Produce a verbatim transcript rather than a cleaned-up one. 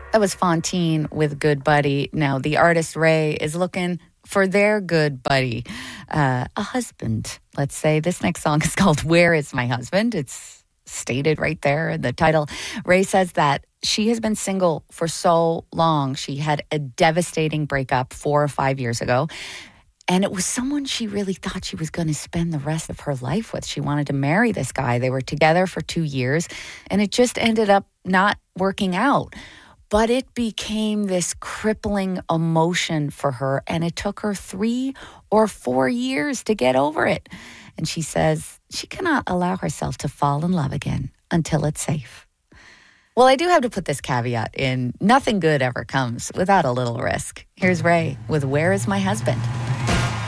That was Fontaine with Good Buddy. Now, the artist Ray is looking for their good buddy, uh, a husband, let's say. This next song is called Where Is My Husband? It's stated right there in the title. Ray says that she has been single for so long. She had a devastating breakup four or five years ago. And it was someone she really thought she was going to spend the rest of her life with. She wanted to marry this guy. They were together for two years, and it just ended up not working out. But it became this crippling emotion for her, and it took her three or four years to get over it. And she says she cannot allow herself to fall in love again until it's safe. Well, I do have to put this caveat in. Nothing good ever comes without a little risk. Here's Ray with Where Is My Husband?